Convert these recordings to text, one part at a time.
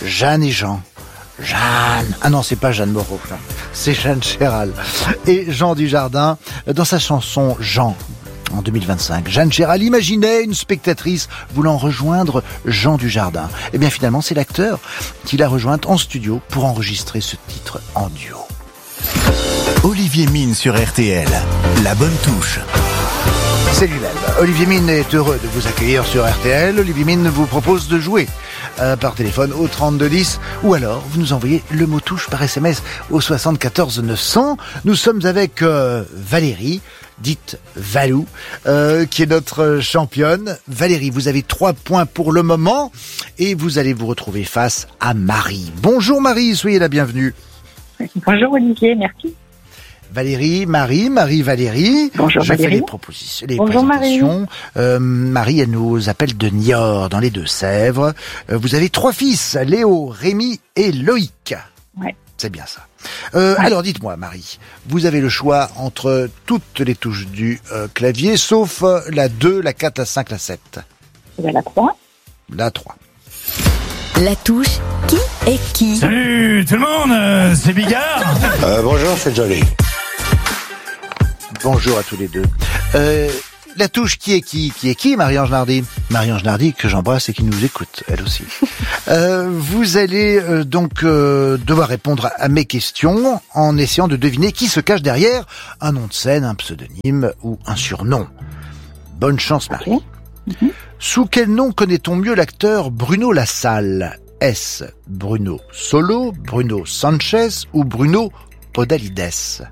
Jeanne et Jean. Jeanne. Ah non, c'est pas Jeanne Moreau, non. C'est Jeanne Chéral. Et Jean Dujardin, dans sa chanson Jean, en 2025. Jeanne Chéral imaginait une spectatrice voulant rejoindre Jean Dujardin. Eh bien finalement, c'est l'acteur qui l'a rejointe en studio pour enregistrer ce titre en duo. Olivier Mine sur RTL, la bonne touche. C'est lui-même. Olivier Mine est heureux de vous accueillir sur RTL. Olivier Mine vous propose de jouer par téléphone au 3210 ou alors vous nous envoyez le mot touche par SMS au 74 900. Nous sommes avec Valérie, dite Valou, qui est notre championne. Valérie, vous avez 3 points pour le moment et vous allez vous retrouver face à Marie. Bonjour Marie, soyez la bienvenue. Bonjour Olivier, merci. Valérie, Marie, Valérie. Bonjour Je Valérie. fais les propositions, les Bonjour présentations. Marie, elle nous appelle de Niort, dans les Deux-Sèvres. Vous avez 3 fils, Léo, Rémi et Loïc. Ouais. C'est bien ça. Alors dites-moi Marie, vous avez le choix entre toutes les touches du clavier, sauf la 2, la 4, la 5, la 7. La 3. La 3. La touche qui est qui? Salut tout le monde, c'est Bigard. Bonjour, c'est Jolie. Bonjour à tous les deux. La touche qui est qui, Marie-Ange Nardi? Marie-Ange Nardi, que j'embrasse et qui nous écoute, elle aussi. Vous allez donc devoir répondre à mes questions en essayant de deviner qui se cache derrière un nom de scène, un pseudonyme ou un surnom. Bonne chance, Marie. Okay. Mm-hmm. Sous quel nom connaît-on mieux l'acteur Bruno Lassalle? Est-ce Bruno Solo, Bruno Sanchez ou Bruno Podalides?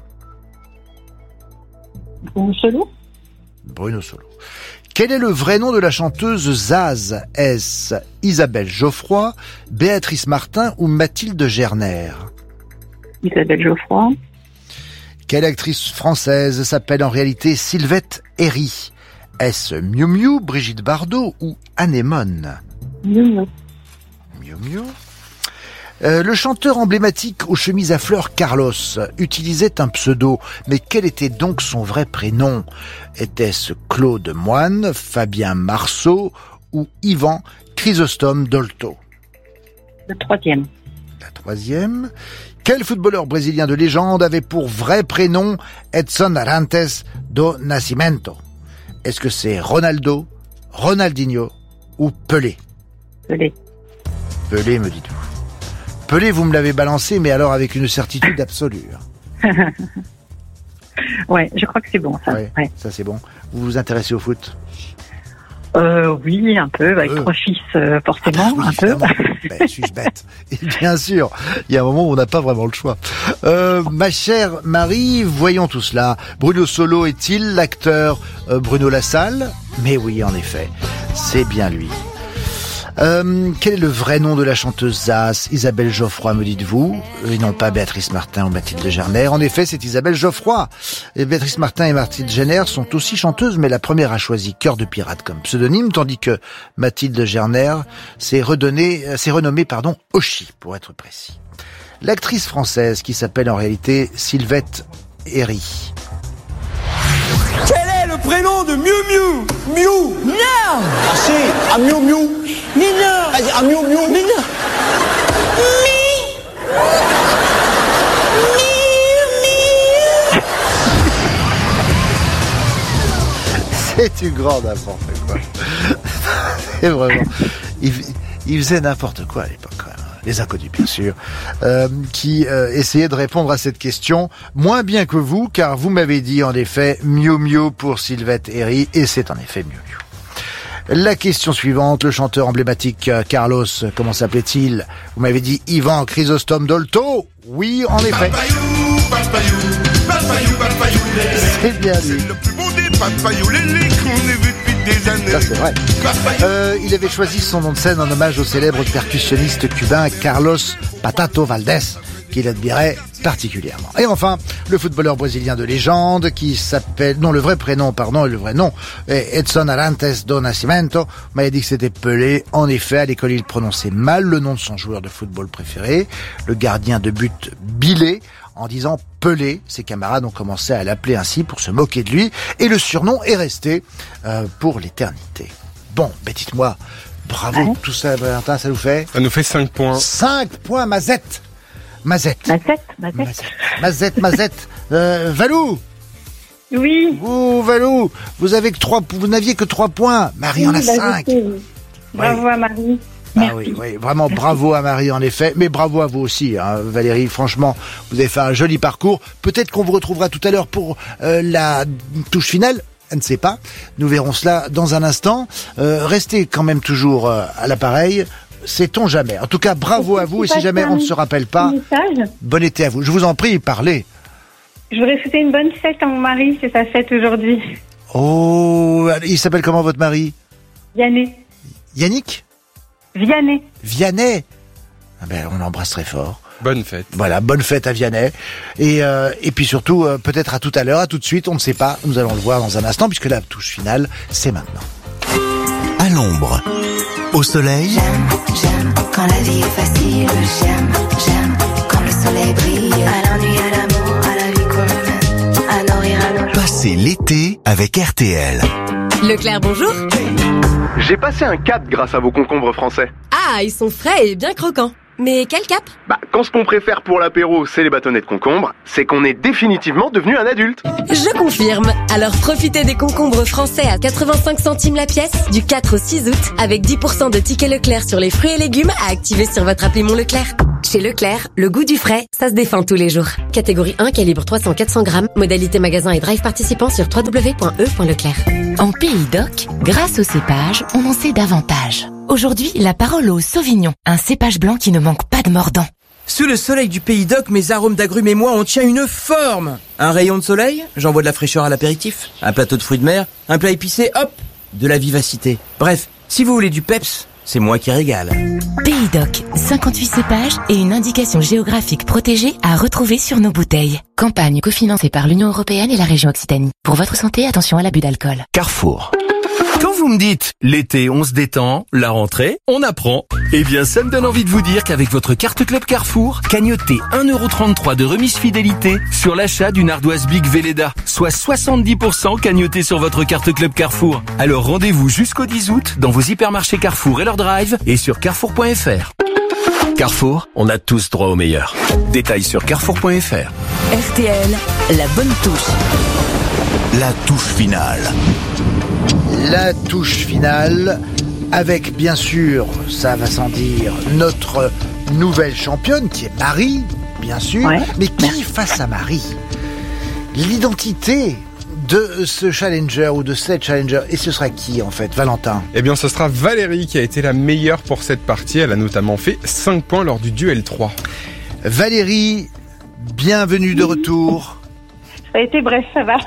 Bruno Solo. Bruno Solo. Quel est le vrai nom de la chanteuse Zaz? Est-ce Isabelle Geoffroy, Béatrice Martin ou Mathilde Gerner? Isabelle Geoffroy. Quelle actrice française s'appelle en réalité Sylvette Herry? Est-ce Miu Miu, Brigitte Bardot ou Anémone? Miu Miu. Miu Miu. Le chanteur emblématique aux chemises à fleurs Carlos utilisait un pseudo, mais quel était donc son vrai prénom? Était-ce Claude Moine, Fabien Marceau ou Ivan Chrysostome Dolto? Le 3e. La 3e. Quel footballeur brésilien de légende avait pour vrai prénom Edson Arantes do Nascimento? Est-ce que c'est Ronaldo, Ronaldinho ou Pelé? Pelé. Pelé, me dites-vous. Pelé, vous me l'avez balancé, mais alors avec une certitude absolue. Ouais, je crois que c'est bon, ça. Ouais, ouais. Ça c'est bon. Vous vous intéressez au foot? Oui, un peu, avec 3 fils, forcément, oui, un peu. Ben, suis-je bête? Et bien sûr, il y a un moment où on n'a pas vraiment le choix. Ma chère Marie, voyons tout cela. Bruno Solo est-il l'acteur Bruno Lassalle? Mais oui, en effet, c'est bien lui. Quel est le vrai nom de la chanteuse Zaz? Isabelle Geoffroy, me dites-vous, et non pas Béatrice Martin ou Mathilde Gerner. En effet, c'est Isabelle Geoffroy. Et Béatrice Martin et Mathilde Gerner sont aussi chanteuses, mais la première a choisi Cœur de pirate comme pseudonyme, tandis que Mathilde Gerner s'est renommée, Ochi, pour être précis. L'actrice française qui s'appelle en réalité Sylvette Herry. Quel est le prénom de Miu Miu? Miu. Non! Ah si, à Miu Miu. Mais non! Vas-y, à Miu Miu. Mais non! C'est une grande n'importe quoi. C'est vraiment... Il faisait n'importe quoi à l'époque, quand même. Les inconnus, bien sûr, qui essayaient de répondre à cette question moins bien que vous, car vous m'avez dit en effet Miu Miu pour Sylvette Herry, et c'est en effet Miu Miu. La question suivante, le chanteur emblématique Carlos, comment s'appelait-il? Vous m'avez dit Ivan Chrysostome Dolto. Oui, en effet. C'est bien lui. Ça, c'est vrai. Il avait choisi son nom de scène en hommage au célèbre percussionniste cubain Carlos Patato Valdés, qu'il admirait particulièrement. Et enfin, le footballeur brésilien de légende qui s'appelle... Non, le vrai nom est Edson Arantes do Nascimento. On m'avait dit que c'était Pelé. En effet, à l'école, il prononçait mal le nom de son joueur de football préféré, le gardien de but Bilé, en disant Pelé. Ses camarades ont commencé à l'appeler ainsi pour se moquer de lui, et le surnom est resté pour l'éternité. Bon, dites-moi, Bravo, tout ça, Valentin, ça nous fait Ça nous fait 5 points. 5 points, Mazette. Valou. Oui. Valou, vous n'aviez que 3 points. Marie en a 5. Bravo à Marie. Oui, vraiment bravo à Marie en effet, mais bravo à vous aussi, hein, Valérie, franchement, vous avez fait un joli parcours. Peut-être qu'on vous retrouvera tout à l'heure pour la touche finale, je ne sais pas, nous verrons cela dans un instant. Restez quand même toujours à l'appareil, sait-on jamais. En tout cas, bravo à vous, et si jamais on ne se rappelle pas, bon été à vous. Je vous en prie, parlez. Je voudrais souhaiter une bonne fête à mon mari, c'est sa fête aujourd'hui. Oh, il s'appelle comment votre mari? Yannick Vianney. Ah ben, on l'embrasse très fort. Bonne fête. Voilà, bonne fête à Vianney. Et puis surtout, peut-être à tout à l'heure, à tout de suite, on ne sait pas. Nous allons le voir dans un instant, puisque la touche finale, c'est maintenant. À l'ombre, au soleil. J'aime quand la vie est facile. J'aime quand le soleil brille. À l'ennui, à l'amour, à la vie qu'on mène, à nos rires, à nos jours. Passez l'été avec RTL. Leclerc, bonjour. J'ai passé un cap grâce à vos concombres français. Ah, ils sont frais et bien croquants. Mais quel cap? Quand ce qu'on préfère pour l'apéro, c'est les bâtonnets de concombre, c'est qu'on est définitivement devenu un adulte. Je confirme. Alors profitez des concombres français à 85 centimes la pièce du 4 au 6 août avec 10% de tickets Leclerc sur les fruits et légumes à activer sur votre appli Mon Leclerc. Chez Leclerc, le goût du frais, ça se défend tous les jours. Catégorie 1, calibre 300-400 grammes, modalité magasin et drive participant sur www.e.leclerc. En Pays d'Oc, grâce au cépage, on en sait davantage. Aujourd'hui, la parole au Sauvignon, un cépage blanc qui ne manque pas de mordant. Sous le soleil du Pays d'Oc, mes arômes d'agrumes et moi, on tient une forme. Un rayon de soleil, j'envoie de la fraîcheur à l'apéritif. Un plateau de fruits de mer, un plat épicé, hop, de la vivacité. Bref, si vous voulez du peps, c'est moi qui régale. Pays d'Oc, 58 cépages et une indication géographique protégée à retrouver sur nos bouteilles. Campagne cofinancée par l'Union européenne et la région Occitanie. Pour votre santé, attention à l'abus d'alcool. Carrefour. Quand vous me dites l'été on se détend, la rentrée on apprend, eh bien ça me donne envie de vous dire qu'avec votre carte Club Carrefour, cagnotez 1,33€ de remise fidélité sur l'achat d'une ardoise Big Velleda, soit 70% cagnoté sur votre carte Club Carrefour. Alors rendez-vous jusqu'au 10 août dans vos hypermarchés Carrefour et leur drive et sur carrefour.fr. Carrefour, on a tous droit au meilleur. Détails sur carrefour.fr. RTL, la bonne touche. La touche finale. La touche finale, avec bien sûr, ça va sans dire, notre nouvelle championne qui est Marie, bien sûr. Ouais. Mais qui face à Marie? L'identité de ce challenger ou de cette challenger, et ce sera qui en fait, Valentin? Eh bien ce sera Valérie qui a été la meilleure pour cette partie. Elle a notamment fait 5 points lors du duel 3. Valérie, bienvenue de retour. Ça a été bref, ça va.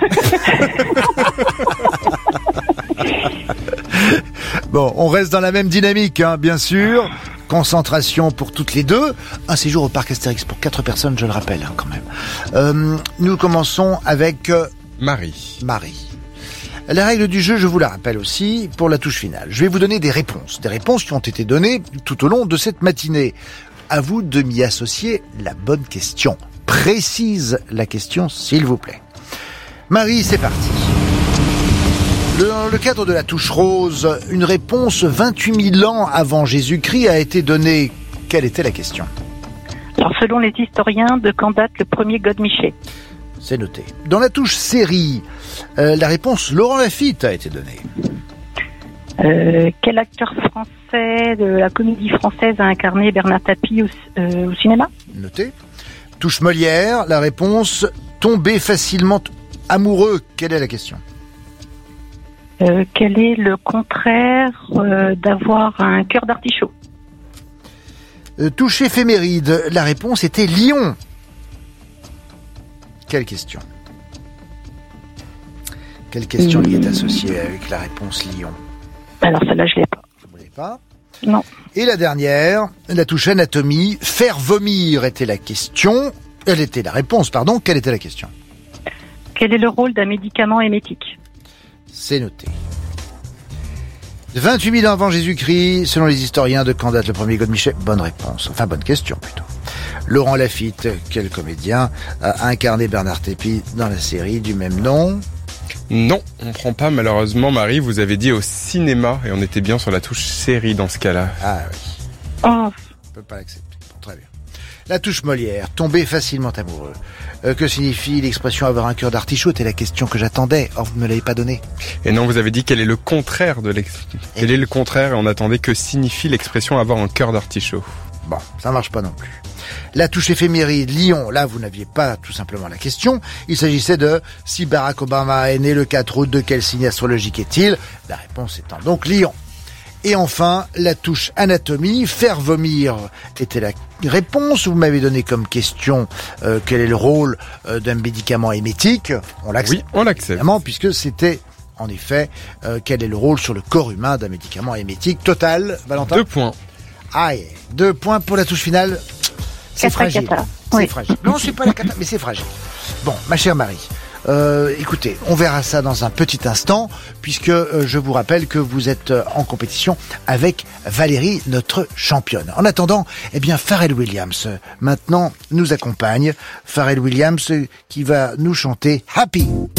Bon, on reste dans la même dynamique, hein, bien sûr. Concentration pour toutes les deux. Un séjour au parc Astérix pour 4 personnes, je le rappelle, hein, quand même. Nous commençons avec Marie. La règle du jeu, je vous la rappelle aussi, pour la touche finale. Je vais vous donner des réponses qui ont été données tout au long de cette matinée. À vous de m'y associer la bonne question. Précise la question, s'il vous plaît. Marie, c'est parti. Dans le cadre de la touche rose, une réponse 28 000 ans avant Jésus-Christ a été donnée. Quelle était la question? Alors, selon les historiens, de quand date le premier Godemiché? C'est noté. Dans la touche série, la réponse Laurent Lafitte a été donnée. Quel acteur français de la comédie française a incarné Bernard Tapie au cinéma? Noté. Touche Molière, la réponse tomber facilement amoureux. Quelle est la question? Quel est le contraire d'avoir un cœur d'artichaut? Touche éphéméride, la réponse était lion. Quelle question? Quelle question y est associée avec la réponse lion? Alors celle-là, je l'ai pas. Vous l'avez pas? Non. Et la dernière, la touche anatomie, faire vomir était la question. Elle était la réponse, pardon. Quelle était la question? Quel est le rôle d'un médicament émétique? C'est noté. 28 000 ans avant Jésus-Christ, selon les historiens, de quand date le premier Godemiché? Bonne réponse. Enfin, bonne question, plutôt. Laurent Lafitte, quel comédien, a incarné Bernard Tapie dans la série du même nom? Non, on prend pas malheureusement, Marie. Vous avez dit au cinéma et on était bien sur la touche série dans ce cas-là. Ah oui. Oh, On peut pas l'accepter. Bon, très bien. La touche Molière, tomber facilement amoureux. Que signifie l'expression avoir un cœur d'artichaut? C'est la question que j'attendais. Or, vous ne me l'avez pas donnée. Et non, vous avez dit quel est le contraire de l'expression. Quel est le contraire et on attendait que signifie l'expression avoir un cœur d'artichaut. Bon, ça marche pas non plus. La touche éphéméride, Lyon, là vous n'aviez pas tout simplement la question. Il s'agissait de si Barack Obama est né le 4 août, de quel signe astrologique est-il? La réponse étant donc Lion. Et enfin, la touche anatomie, faire vomir était la réponse. Vous m'avez donné comme question quel est le rôle d'un médicament émétique. On l'accepte. Oui, on l'accepte. Évidemment, puisque c'était en effet quel est le rôle sur le corps humain d'un médicament émétique. Total, Valentin? 2 points. Aïe, 2 points pour la touche finale. C'est fragile. C'est Oui. fragile. Non, c'est pas la cata, mais c'est fragile. Bon, ma chère Marie, écoutez, on verra ça dans un petit instant, puisque je vous rappelle que vous êtes en compétition avec Valérie, notre championne. En attendant, eh bien, Pharrell Williams, maintenant, nous accompagne. Pharrell Williams qui va nous chanter Happy.